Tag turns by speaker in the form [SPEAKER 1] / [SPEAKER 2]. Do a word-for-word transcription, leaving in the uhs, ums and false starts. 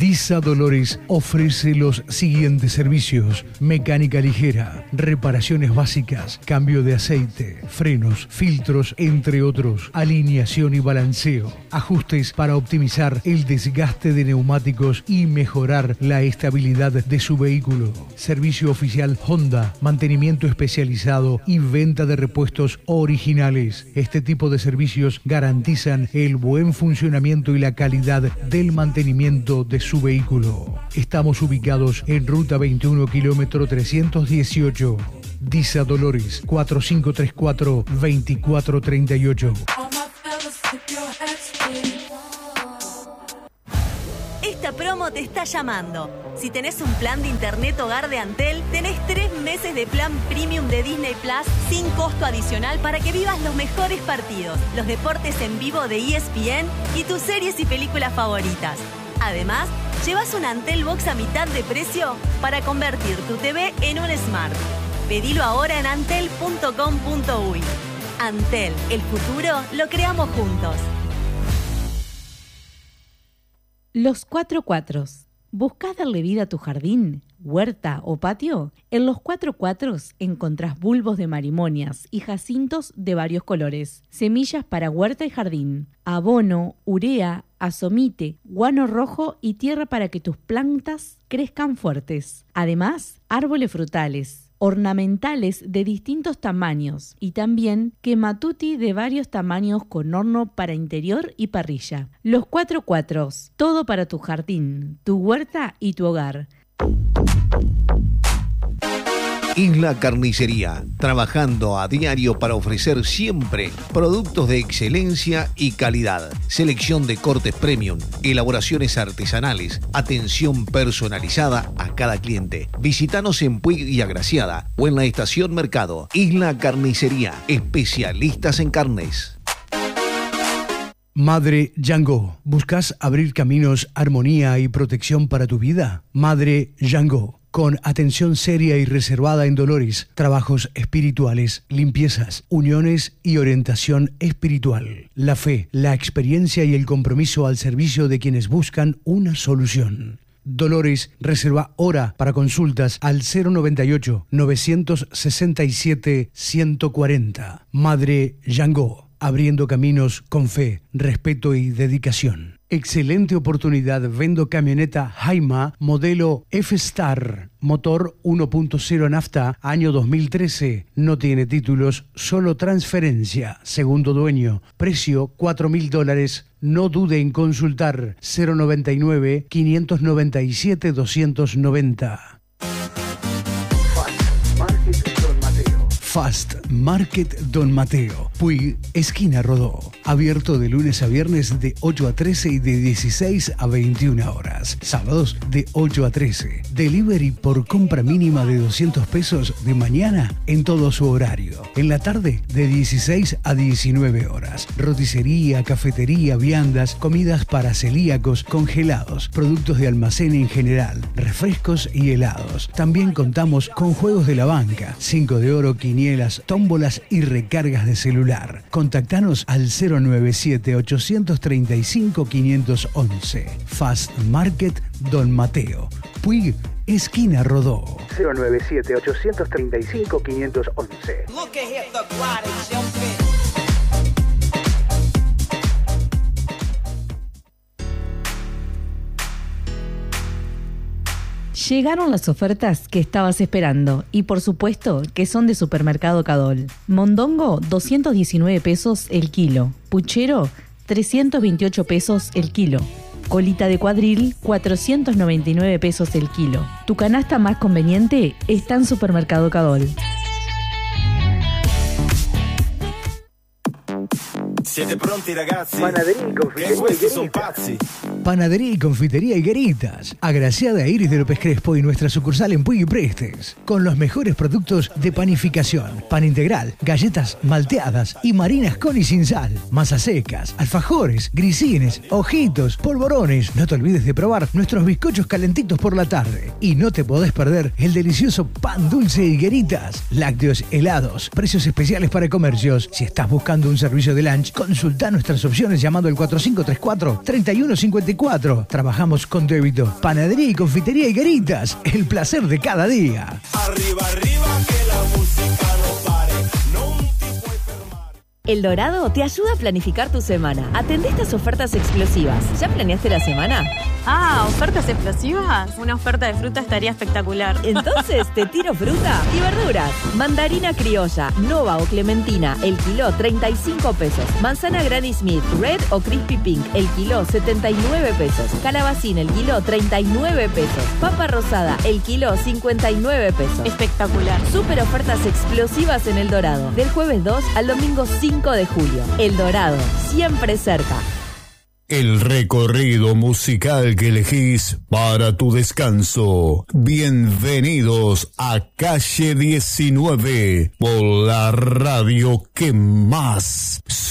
[SPEAKER 1] Disa Dolores ofrece los siguientes servicios: mecánica ligera, reparaciones básicas, cambio de aceite, frenos, filtros, entre otros, alineación y balanceo, ajustes para optimizar el desgaste de neumáticos y mejorar la estabilidad de su vehículo. Servicio oficial Honda, mantenimiento especializado y venta de repuestos originales. Este tipo de servicios garantizan el buen funcionamiento y la calidad del mantenimiento de su vehículo. Estamos ubicados en Ruta veintiuno, kilómetro trescientos dieciocho. Disa Dolores, cuatro cinco tres cuatro, dos cuatro tres ocho.
[SPEAKER 2] Esta promo te está llamando. Si tenés un plan de internet hogar de Antel, tenés tres meses de plan premium de Disney Plus sin costo adicional para que vivas los mejores partidos, los deportes en vivo de E S P N y tus series y películas favoritas. Además, llevas un Antel Box a mitad de precio para convertir tu T V en un Smart. Pedilo ahora en antel punto com punto uy. Antel, el futuro lo creamos juntos.
[SPEAKER 3] Los cuatro cuatros. ¿Buscás darle vida a tu jardín, huerta o patio? En Los Cuatro Cuatros encontrás bulbos de marimonias y jacintos de varios colores, semillas para huerta y jardín, abono, urea, azomite, guano rojo y tierra para que tus plantas crezcan fuertes. Además, árboles frutales, ornamentales de distintos tamaños y también quematuti de varios tamaños con horno para interior y parrilla. Los Cuatro Cuatros, todo para tu jardín, tu huerta y tu hogar.
[SPEAKER 4] Isla Carnicería, trabajando a diario para ofrecer siempre productos de excelencia y calidad, selección de cortes premium, elaboraciones artesanales, atención personalizada a cada cliente. Visítanos en Puig y Agraciada o en la Estación Mercado. Isla Carnicería, especialistas en carnes.
[SPEAKER 1] Madre Django, ¿buscas abrir caminos, armonía y protección para tu vida? Madre Django, con atención seria y reservada en dolores, trabajos espirituales, limpiezas, uniones y orientación espiritual. La fe, la experiencia y el compromiso al servicio de quienes buscan una solución. Dolores, reserva hora para consultas al cero noventa y ocho, novecientos sesenta y siete, ciento cuarenta. Madre Django, abriendo caminos con fe, respeto y dedicación. Excelente oportunidad. Vendo camioneta Jaima, modelo F-Star, motor uno punto cero nafta, año dos mil trece. No tiene títulos, solo transferencia. Segundo dueño. Precio cuatro mil dólares. No dude en consultar. cero noventa y nueve, quinientos noventa y siete, doscientos noventa. Fast Market Don Mateo, Puig, esquina Rodó. Abierto de lunes a viernes de ocho a trece y de dieciséis a veintiuna horas. Sábados de ocho a trece. Delivery por compra mínima de doscientos pesos de mañana en todo su horario. En la tarde de dieciséis a diecinueve horas. Roticería, cafetería, viandas, comidas para celíacos, congelados, productos de almacén en general, refrescos y helados. También contamos con juegos de la banca, cinco de oro, quinielas, tómbolas y recargas de celular. Contactanos al cero nueve siete, ochocientos treinta y cinco, quinientos once. Fast Market Don Mateo, Puig, esquina Rodó.
[SPEAKER 5] cero nueve siete, ochocientos treinta y cinco, quinientos once.
[SPEAKER 3] Llegaron las ofertas que estabas esperando y por supuesto que son de Supermercado Cadol. Mondongo, doscientos diecinueve pesos el kilo. Puchero, trescientos veintiocho pesos el kilo. Colita de cuadril, cuatrocientos noventa y nueve pesos el kilo. Tu canasta más conveniente está en Supermercado Cadol.
[SPEAKER 6] Siete pronti ragazzi?
[SPEAKER 5] Panadería y confitería
[SPEAKER 6] Che questi
[SPEAKER 5] Higueritas.
[SPEAKER 6] son pazzi.
[SPEAKER 1] Panadería y confitería Higueritas. Agraciada Iris de López Crespo y nuestra sucursal en Puig y Prestes. Con los mejores productos de panificación. Pan integral, galletas malteadas y marinas con y sin sal. Masas secas, alfajores, grisines, ojitos, polvorones. No te olvides de probar nuestros bizcochos calentitos por la tarde. Y no te podés perder el delicioso pan dulce Higueritas. Lácteos, helados, precios especiales para comercios. Si estás buscando un servicio de lunch, Consulta nuestras opciones llamando al cuatro cinco tres cuatro, tres uno cinco cuatro. Trabajamos con débito. Panadería y confitería Higueritas. El placer de cada día.
[SPEAKER 6] Arriba, arriba, que la música no pare. No un tipo enfermar.
[SPEAKER 7] El Dorado te ayuda a planificar tu semana. Atendé estas ofertas explosivas. ¿Ya planeaste la semana?
[SPEAKER 8] Ah, ¿ofertas explosivas? Una oferta de fruta estaría espectacular.
[SPEAKER 7] Entonces te tiro fruta y verduras. Mandarina criolla, nova o clementina, el kilo treinta y cinco pesos. Manzana Granny Smith, red o crispy pink, el kilo setenta y nueve pesos. Calabacín, el kilo treinta y nueve pesos. Papa rosada, el kilo cincuenta y nueve pesos.
[SPEAKER 8] Espectacular.
[SPEAKER 7] Super ofertas explosivas en El Dorado. Del jueves dos al domingo cinco de julio. El Dorado, siempre cerca.
[SPEAKER 9] El recorrido musical que elegís para tu descanso. Bienvenidos a Calle diecinueve por la radio que más